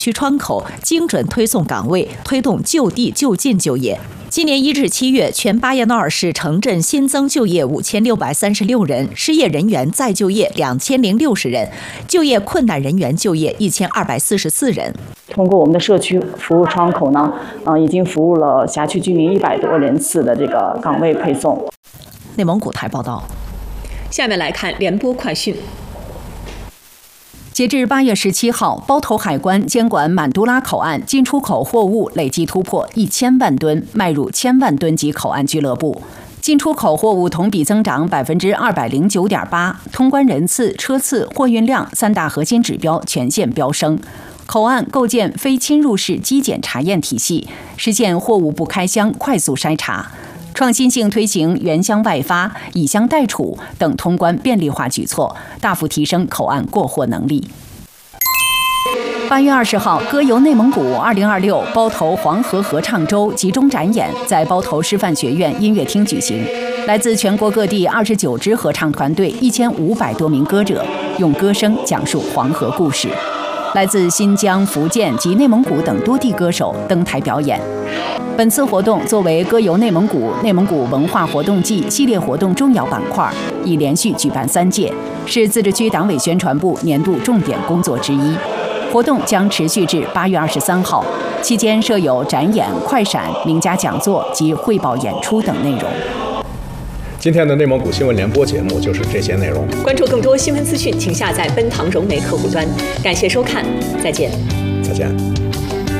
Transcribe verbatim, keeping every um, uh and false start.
区窗口，精准推送岗位，推动就地就近就业。今年一至七月，全巴彦淖尔市城镇新增就业五千六百三十六人，失业人员再就业两千零六十人，就业困难人员就业一千二百四十四人。 通过我们的社区服务窗口呢，呃，已经服务了辖区居民一百多人次的这个岗位配送。 内蒙古台报道。 下面来看联播快讯。 截至八月十七号，包头海关监管满都拉口岸进出口货物累计突破一千万吨，迈入千万吨级口岸俱乐部。进出口货物同比增长百分之二百零九点八，通关人次、车次、货运量三大核心指标全线飙升。口岸构建非侵入式机检查验体系，实现货物不开箱快速筛查。创新性推行原箱外发、以箱代储等通关便利化举措，大幅提升口岸过货能力。八月二十号，歌游内蒙古二零二六包头黄河合唱周集中展演在包头师范学院音乐厅举行。来自全国各地二十九支合唱团队，一千五百多名歌者用歌声讲述黄河故事。来自新疆、福建及内蒙古等多地歌手登台表演。本次活动作为歌游内蒙古内蒙古文化活动季系列活动重要板块，已连续举办三届，是自治区党委宣传部年度重点工作之一。活动将持续至八月二十三号，期间设有展演、快闪、名家讲座及汇报演出等内容。 今天的内蒙古新闻联播节目就是这些内容。 关注更多新闻资讯，请下载奔腾融媒客户端。感谢收看，再见。 再见。